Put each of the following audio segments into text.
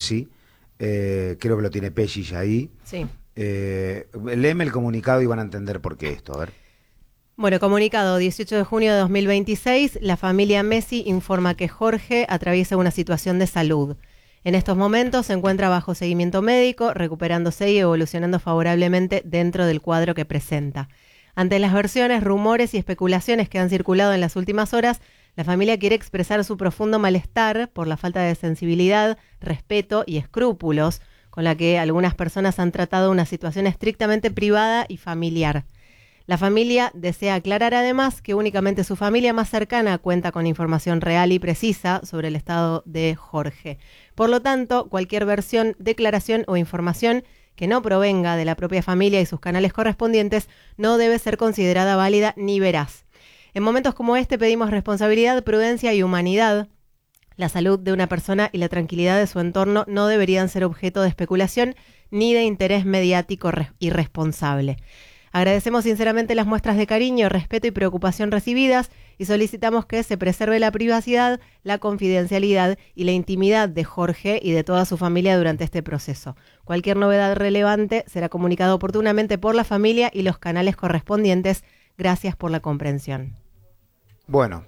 Messi, creo que lo tiene Pellish ahí. Sí. Léeme el comunicado y van a entender por qué esto, a ver. Bueno, comunicado 18 de junio de 2026, la familia Messi informa que Jorge atraviesa una situación de salud. En estos momentos se encuentra bajo seguimiento médico, recuperándose y evolucionando favorablemente dentro del cuadro que presenta. Ante las versiones, rumores y especulaciones que han circulado en las últimas horas, la familia quiere expresar su profundo malestar por la falta de sensibilidad, respeto y escrúpulos con la que algunas personas han tratado una situación estrictamente privada y familiar. La familia desea aclarar además que únicamente su familia más cercana cuenta con información real y precisa sobre el estado de Jorge. Por lo tanto, cualquier versión, declaración o información que no provenga de la propia familia y sus canales correspondientes no debe ser considerada válida ni veraz. En momentos como este pedimos responsabilidad, prudencia y humanidad. La salud de una persona y la tranquilidad de su entorno no deberían ser objeto de especulación ni de interés mediático irresponsable. Agradecemos sinceramente las muestras de cariño, respeto y preocupación recibidas y solicitamos que se preserve la privacidad, la confidencialidad y la intimidad de Jorge y de toda su familia durante este proceso. Cualquier novedad relevante será comunicada oportunamente por la familia y los canales correspondientes. Gracias por la comprensión. Bueno,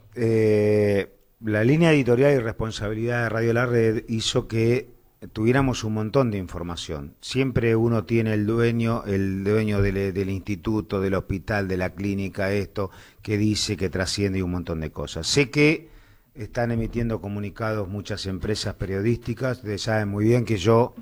la línea editorial y responsabilidad de Radio La Red hizo que tuviéramos un montón de información. Siempre uno tiene el dueño del instituto, del hospital, de la clínica, esto, que dice, que trasciende y un montón de cosas. Sé que están emitiendo comunicados muchas empresas periodísticas, ustedes saben muy bien que yo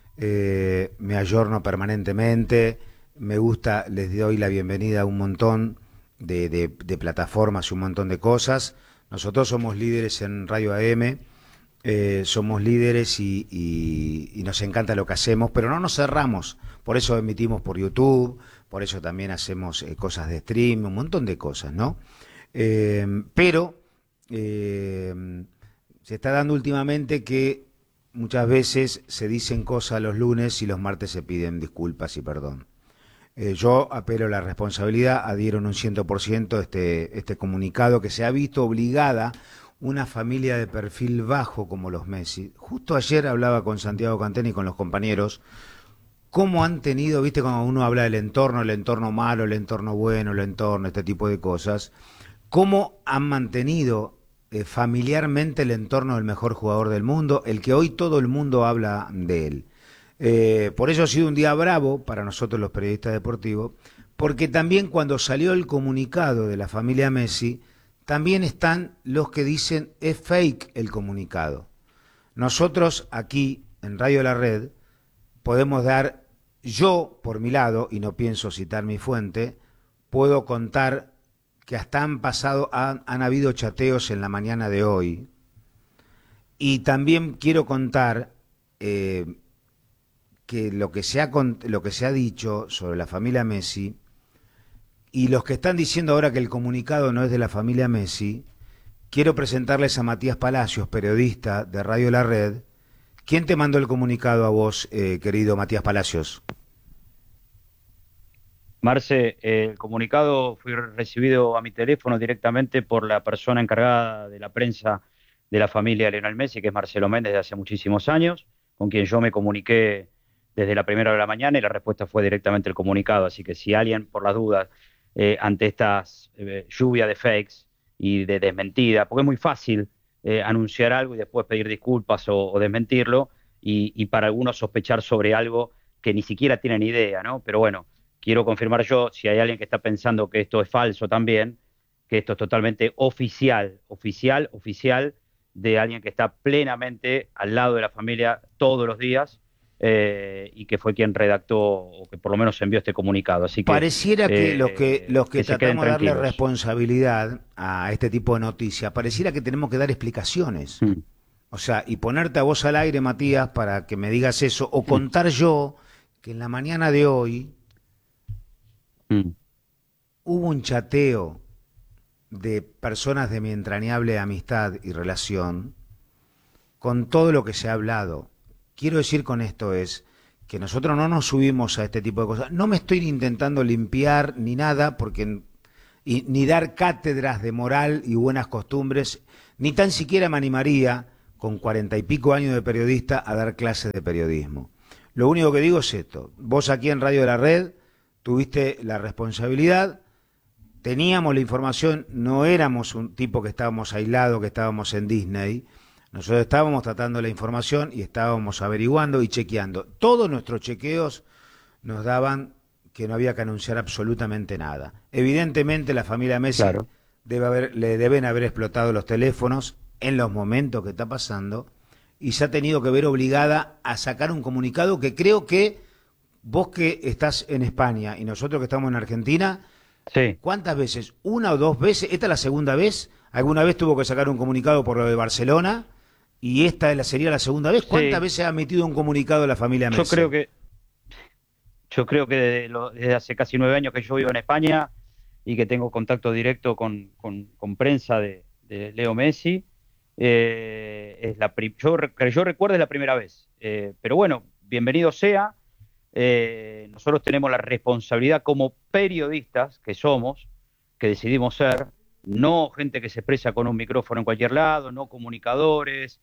me ayorno permanentemente, me gusta, les doy la bienvenida a un montón de plataformas y un montón de cosas. Nosotros somos líderes en Radio AM, somos líderes y nos encanta lo que hacemos, pero no nos cerramos, por eso emitimos por YouTube, por eso también hacemos cosas de stream, un montón de cosas, ¿no? Pero se está dando últimamente que muchas veces se dicen cosas los lunes y los martes se piden disculpas y perdón. Yo apelo a la responsabilidad, adhiero en un 100% este comunicado que se ha visto obligada una familia de perfil bajo como los Messi. Justo ayer hablaba con Santiago Cantén y con los compañeros, cómo han tenido, viste, cuando uno habla del entorno, el entorno malo, el entorno bueno, el entorno, este tipo de cosas, cómo han mantenido familiarmente el entorno del mejor jugador del mundo, el que hoy todo el mundo habla de él. Por eso ha sido un día bravo para nosotros los periodistas deportivos, porque también cuando salió el comunicado de la familia Messi, también están los que dicen es fake el comunicado. Nosotros aquí en Radio La Red podemos dar, yo por mi lado, y no pienso citar mi fuente, puedo contar que hasta han habido chateos en la mañana de hoy, y también quiero contar que lo que se ha dicho sobre la familia Messi, y los que están diciendo ahora que el comunicado no es de la familia Messi, quiero presentarles a Matías Palacios, periodista de Radio La Red. ¿Quién te mandó el comunicado a vos, querido Matías Palacios? Marce, el comunicado fue recibido a mi teléfono directamente por la persona encargada de la prensa de la familia de Lionel Messi, que es Marcelo Méndez, de hace muchísimos años, con quien yo me comuniqué desde la primera hora de la mañana y la respuesta fue directamente el comunicado. Así que si alguien, por las dudas, ante estas lluvia de fakes y de desmentida, porque es muy fácil anunciar algo y después pedir disculpas o desmentirlo, y para algunos sospechar sobre algo que ni siquiera tienen idea, ¿no? Pero bueno, quiero confirmar yo, si hay alguien que está pensando que esto es falso también, que esto es totalmente oficial de alguien que está plenamente al lado de la familia todos los días, y que fue quien redactó o que por lo menos envió este comunicado. Así que pareciera que los que tratamos de darle tranquilos. Responsabilidad a este tipo de noticias, pareciera que tenemos que dar explicaciones. O sea, y ponerte a vos al aire, Matías, para que me digas eso, o contar yo que en la mañana de hoy hubo un chateo de personas de mi entrañable amistad y relación con todo lo que se ha hablado. Quiero decir con esto es que nosotros no nos subimos a este tipo de cosas. No me estoy intentando limpiar ni nada, porque ni dar cátedras de moral y buenas costumbres, ni tan siquiera me animaría con 40 y pico años de periodista a dar clases de periodismo. Lo único que digo es esto: vos aquí en Radio de la Red tuviste la responsabilidad, teníamos la información, no éramos un tipo que estábamos aislados, que estábamos en Disney. Nosotros estábamos tratando la información y estábamos averiguando y chequeando. Todos nuestros chequeos nos daban que no había que anunciar absolutamente nada. Evidentemente la familia Messi Claro. le deben haber explotado los teléfonos en los momentos que está pasando, y se ha tenido que ver obligada a sacar un comunicado que creo que vos, que estás en España y nosotros que estamos en Argentina, Sí. ¿cuántas veces? ¿Una o dos veces? ¿Esta es la segunda vez? ¿Alguna vez tuvo que sacar un comunicado por lo de Barcelona? ¿Y sería la segunda vez? ¿Cuántas Sí. veces ha emitido un comunicado la familia Messi? Yo creo que desde hace casi 9 años que yo vivo en España y que tengo contacto directo con prensa de Leo Messi, yo recuerdo es la primera vez. Pero bueno, bienvenido sea. Nosotros tenemos la responsabilidad como periodistas que somos, que decidimos ser, no gente que se expresa con un micrófono en cualquier lado, no comunicadores,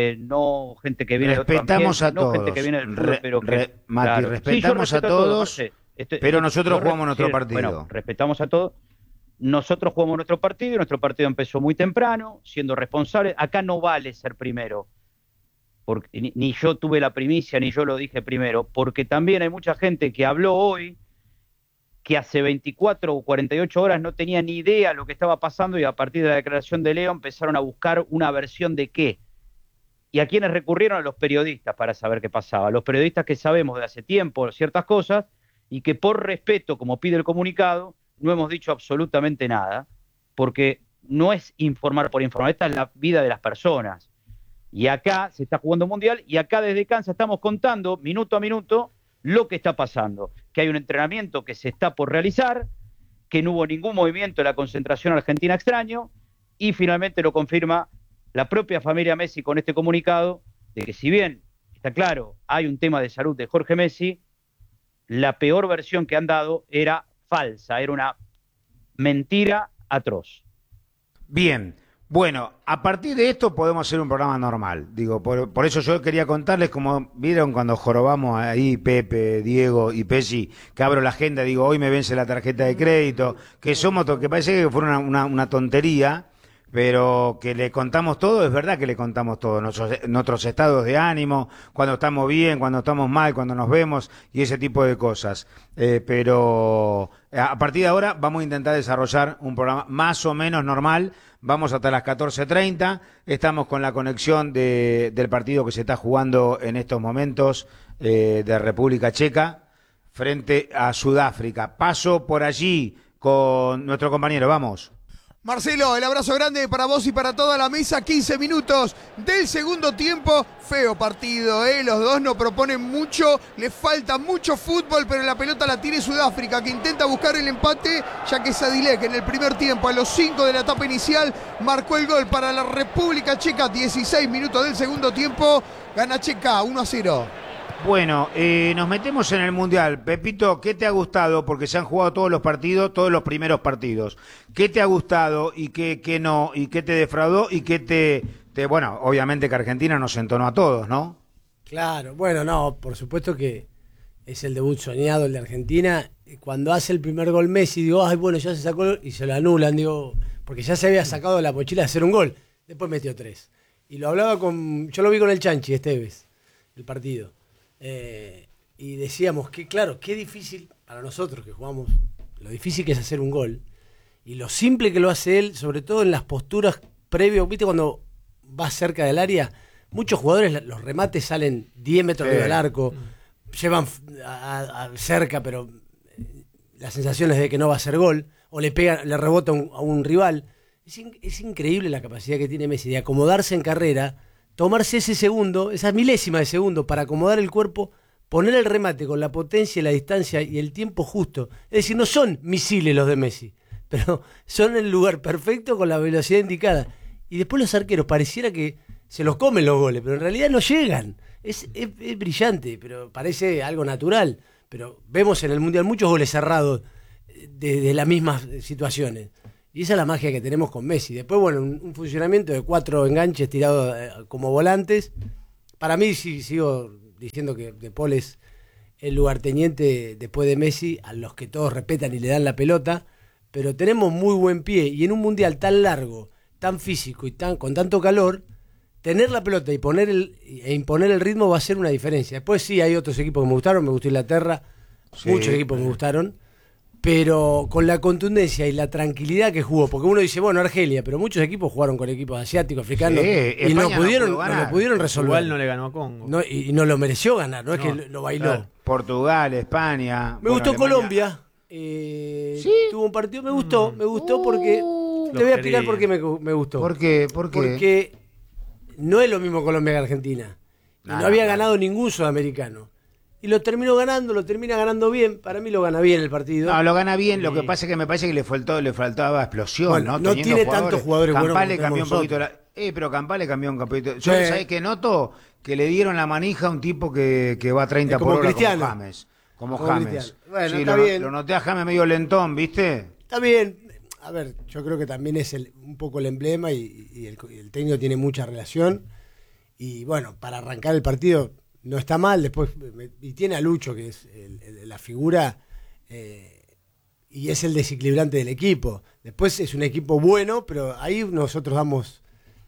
no gente que viene Respetamos de otro ambiente, a no gente todos. que viene del fútbol, pero que, Mati, claro. respetamos Sí, yo a respeto todos, Marce. pero nosotros yo jugamos nuestro sí, partido. Bueno, respetamos a todos. Nosotros jugamos nuestro partido y nuestro partido empezó muy temprano, siendo responsables. Acá no vale ser primero, porque ni yo tuve la primicia, ni yo lo dije primero, porque también hay mucha gente que habló hoy que hace 24 o 48 horas no tenía ni idea lo que estaba pasando, y a partir de la declaración de Leo empezaron a buscar una versión de qué. ¿Y a quiénes recurrieron? A los periodistas para saber qué pasaba. Los periodistas que sabemos de hace tiempo ciertas cosas y que por respeto, como pide el comunicado, no hemos dicho absolutamente nada, porque no es informar por informar, esta es la vida de las personas. Y acá se está jugando un mundial y acá desde Kansas estamos contando minuto a minuto lo que está pasando, que hay un entrenamiento que se está por realizar, que no hubo ningún movimiento en la concentración argentina extraño, y finalmente lo confirma la propia familia Messi con este comunicado de que, si bien está claro, hay un tema de salud de Jorge Messi, la peor versión que han dado era falsa, era una mentira atroz. Bien, bueno, a partir de esto podemos hacer un programa normal. Digo, por eso yo quería contarles, como vieron cuando jorobamos ahí Pepe, Diego y Pesci, que abro la agenda, digo, hoy me vence la tarjeta de crédito, que que parece que fue una tontería, pero que le contamos todo. Es verdad que le contamos todo, nuestros estados de ánimo, cuando estamos bien, cuando estamos mal, cuando nos vemos y ese tipo de cosas. Pero a partir de ahora vamos a intentar desarrollar un programa más o menos normal. Vamos hasta las 14:30, estamos con la conexión del partido que se está jugando en estos momentos de República Checa frente a Sudáfrica. Paso por allí con nuestro compañero, vamos. Marcelo, el abrazo grande para vos y para toda la mesa. 15 minutos del segundo tiempo. Feo partido, los dos no proponen mucho, le falta mucho fútbol, pero la pelota la tiene Sudáfrica, que intenta buscar el empate, ya que Sadilek en el primer tiempo, a los 5 de la etapa inicial, marcó el gol para la República Checa. 16 minutos del segundo tiempo, gana Checa 1-0. Bueno, nos metemos en el Mundial. Pepito, ¿qué te ha gustado? Porque se han jugado todos los partidos, todos los primeros partidos. ¿Qué te ha gustado y qué no? ¿Y qué te defraudó? ¿Y qué bueno, obviamente que Argentina nos entonó a todos, ¿no? Claro, bueno, no, por supuesto que es el debut soñado el de Argentina. Cuando hace el primer gol Messi, digo, ay, bueno, ya se sacó y se lo anulan, digo, porque ya se había sacado de la mochila de hacer un gol. Después metió 3. Y lo hablaba yo lo vi con el Chanchi Esteves, el partido. Y decíamos que, claro, qué difícil para nosotros que jugamos, lo difícil que es hacer un gol y lo simple que lo hace él, sobre todo en las posturas previas. ¿Viste cuando vas cerca del área? Muchos jugadores, los remates salen 10 metros del arco, llevan cerca, pero la sensación es de que no va a ser gol, o le rebota a un rival. Es increíble la capacidad que tiene Messi de acomodarse en carrera, tomarse ese segundo, esa milésima de segundo para acomodar el cuerpo, poner el remate con la potencia, la distancia y el tiempo justo. Es decir, no son misiles los de Messi, pero son el lugar perfecto con la velocidad indicada. Y después los arqueros pareciera que se los comen los goles, pero en realidad no llegan. Es brillante, pero parece algo natural. Pero vemos en el Mundial muchos goles cerrados de las mismas situaciones. Y esa es la magia que tenemos con Messi. Después, bueno, un funcionamiento de 4 enganches tirados como volantes. Para mí, sí, sigo diciendo que De Paul es el lugarteniente después de Messi, a los que todos respetan y le dan la pelota. Pero tenemos muy buen pie. Y en un mundial tan largo, tan físico y con tanto calor, tener la pelota y imponer el ritmo va a ser una diferencia. Después sí, hay otros equipos que me gustaron. Me gustó Inglaterra. Sí. Muchos equipos me gustaron. Pero con la contundencia y la tranquilidad que jugó, porque uno dice, bueno, Argelia, pero muchos equipos jugaron con equipos asiáticos, africanos, y no lo pudieron resolver. Igual no le ganó a Congo. No, y no lo mereció ganar, no es que lo bailó. Claro. Portugal, España. Me gustó Alemania. Colombia. ¿Sí? Tuvo un partido, me gustó porque... Te voy a explicar por qué me gustó. ¿Por qué? Porque no es lo mismo Colombia que Argentina. No había ganado ningún sudamericano. Y lo termina ganando bien. Para mí lo gana bien el partido. No, lo gana bien. Sí. Lo que pasa es que me parece que le faltaba explosión, bueno, ¿no? Tiene tantos jugadores buenos. Campale cambió un poquito pero Campale cambió un poquito. Yo, ¿sabés qué noto? Que le dieron la manija a un tipo que va a 30 por hora Cristiano. como James. Bueno, sí, está bien. Lo noté a James medio lentón, ¿viste? Está bien. A ver, yo creo que también es un poco el emblema y el técnico tiene mucha relación. Y bueno, para arrancar el partido... No está mal, después y tiene a Lucho, que es la figura, y es el desequilibrante del equipo. Después es un equipo bueno, pero ahí nosotros damos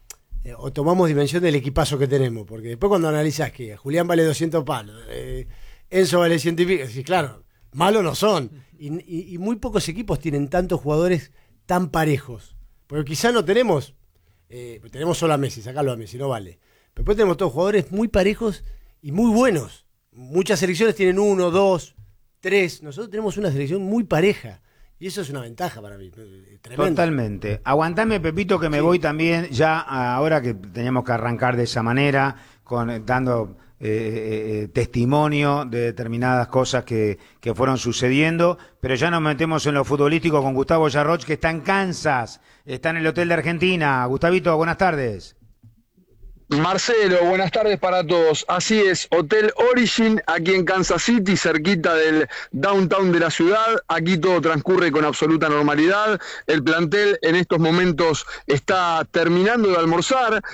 o tomamos dimensión del equipazo que tenemos, porque después cuando analizás que Julián vale 200 palos, Enzo vale 100 y pico, sí, claro, malos no son. Y muy pocos equipos tienen tantos jugadores tan parejos, porque quizás no tenemos solo a Messi, sacalo a Messi, no vale. Pero después tenemos todos jugadores muy parejos y muy buenos. Muchas selecciones tienen 1, 2, 3. Nosotros tenemos una selección muy pareja. Y eso es una ventaja para mí. Tremendo. Totalmente. Aguantame, Pepito, que me voy también ya ahora que teníamos que arrancar de esa manera, dando testimonio de determinadas cosas que fueron sucediendo. Pero ya nos metemos en lo futbolístico con Gustavo Yarroch, que está en Kansas. Está en el Hotel de Argentina. Gustavito, buenas tardes. Marcelo, buenas tardes para todos. Así es, Hotel Origin, aquí en Kansas City, cerquita del downtown de la ciudad. Aquí todo transcurre con absoluta normalidad. El plantel en estos momentos está terminando de almorzar.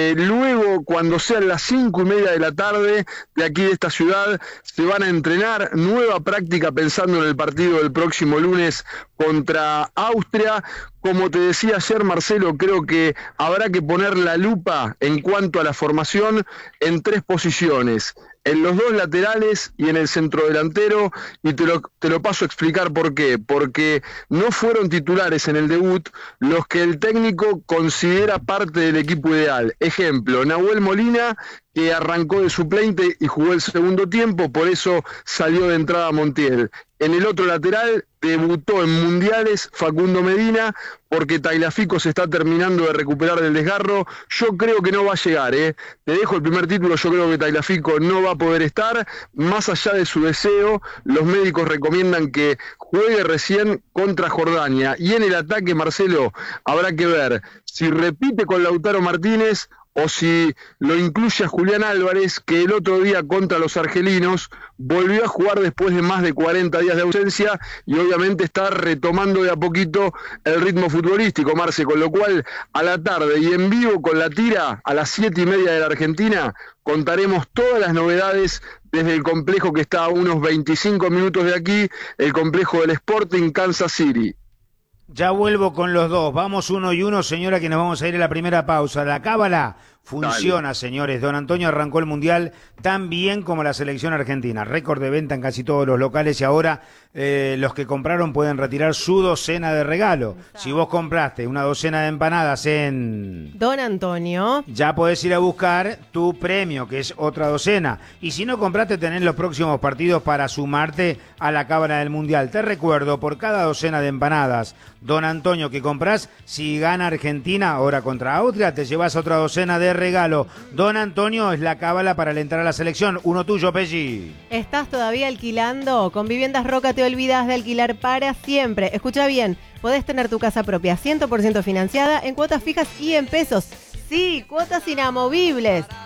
Luego, cuando sean las 5:30 de la tarde de aquí de esta ciudad, se van a entrenar. Nueva práctica pensando en el partido del próximo lunes contra Austria. Como te decía ayer, Marcelo, creo que habrá que poner la lupa en cuanto a la formación en 3 posiciones. En los 2 laterales y en el centrodelantero, y te lo paso a explicar por qué. Porque no fueron titulares en el debut los que el técnico considera parte del equipo ideal. Ejemplo, Nahuel Molina, que arrancó de suplente y jugó el segundo tiempo, por eso salió de entrada Montiel. En el otro lateral debutó en mundiales Facundo Medina, porque Tagliafico se está terminando de recuperar del desgarro. Yo creo que no va a llegar, Te dejo el primer título, yo creo que Tagliafico no va a poder estar. Más allá de su deseo, los médicos recomiendan que juegue recién contra Jordania. Y en el ataque, Marcelo, habrá que ver si repite con Lautaro Martínez o si lo incluye a Julián Álvarez, que el otro día contra los argelinos volvió a jugar después de más de 40 días de ausencia y obviamente está retomando de a poquito el ritmo futbolístico, Marce, con lo cual a la tarde y en vivo con la tira a las 7:30 de la Argentina contaremos todas las novedades desde el complejo que está a unos 25 minutos de aquí, el complejo del Sporting Kansas City. Ya vuelvo con los dos. Vamos 1 y 1, señora, que nos vamos a ir a la primera pausa. La cábala funciona, dale, señores. Don Antonio arrancó el Mundial tan bien como la selección argentina. Récord de venta en casi todos los locales y ahora los que compraron pueden retirar su docena de regalo. Si vos compraste una docena de empanadas en Don Antonio, ya podés ir a buscar tu premio, que es otra docena. Y si no compraste, tenés los próximos partidos para sumarte a la cábala del Mundial. Te recuerdo, por cada docena de empanadas, Don Antonio, que comprás, si gana Argentina ahora contra Austria, te llevas otra docena de regalo. Don Antonio es la cábala para alentar a la selección. Uno tuyo, Pelli. ¿Estás todavía alquilando? Con Viviendas Roca te olvidas de alquilar para siempre. Escucha bien, podés tener tu casa propia 100% financiada en cuotas fijas y en pesos. Sí, cuotas inamovibles.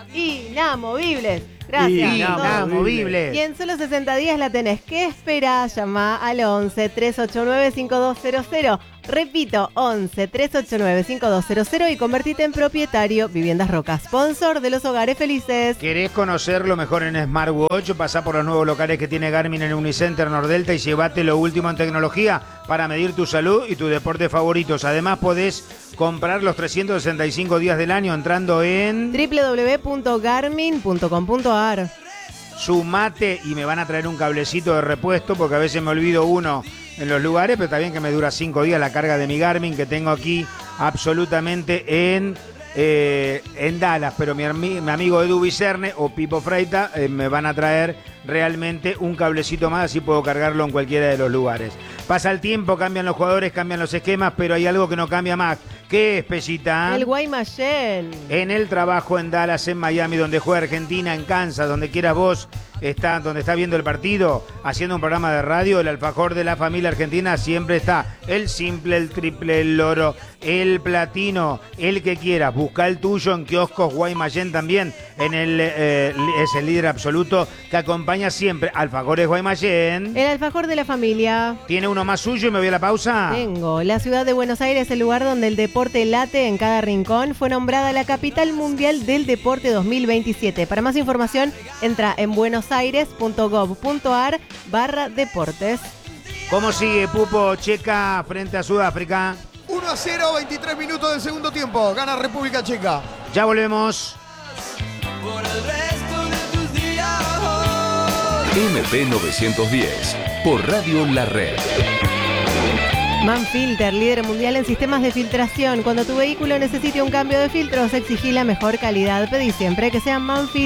inamovibles. Gracias. Inamovibles. Y en solo 60 días la tenés. ¿Qué esperás? Llama al 11-389-5200. Repito, 11-389-5200 y convertite en propietario. Viviendas Roca, sponsor de los hogares felices. ¿Querés conocerlo mejor en Smartwatch? Pasá por los nuevos locales que tiene Garmin en Unicenter Nordelta y llevate lo último en tecnología para medir tu salud y tus deportes favoritos. Además podés comprar los 365 días del año entrando en www.garmin.com.ar. Sumate y me van a traer un cablecito de repuesto porque a veces me olvido uno en los lugares, pero está bien que me dura 5 días la carga de mi Garmin que tengo aquí absolutamente en Dallas, pero mi amigo Edu Vicerne o Pipo Freita me van a traer realmente un cablecito más, así puedo cargarlo en cualquiera de los lugares. Pasa el tiempo, cambian los jugadores, cambian los esquemas, pero hay algo que no cambia más. ¿Qué es, Pellita? El Guaymallén. En el trabajo en Dallas, en Miami, donde juega Argentina, en Kansas, donde quieras vos, donde está viendo el partido, haciendo un programa de radio, el alfajor de la familia argentina siempre está. El simple, el triple, el loro, el platino, el que quieras. Busca el tuyo en kioscos Guaymallén también. Es el líder absoluto que acompaña siempre. Alfajores Guaymallén. El alfajor de la familia. ¿Tiene uno más suyo y me voy a la pausa? Tengo. La ciudad de Buenos Aires, el lugar donde el deporte late en cada rincón, fue nombrada la capital mundial del deporte 2027. Para más información, entra en buenosaires.gov.ar/deportes. ¿Cómo sigue Pupo Checa frente a Sudáfrica? 1-0, 23 minutos del segundo tiempo. Gana República Checa. Ya volvemos. Por el resto de tus días. MP 910, por Radio La Red. Manfilter, líder mundial en sistemas de filtración. Cuando tu vehículo necesite un cambio de filtros, exigí la mejor calidad. Pedí siempre que sea Manfilter.